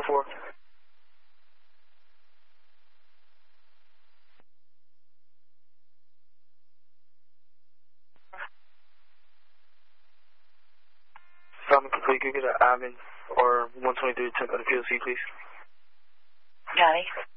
404. Falcon complete, could you get an admin or 123 temp at the PLC, please? Got it.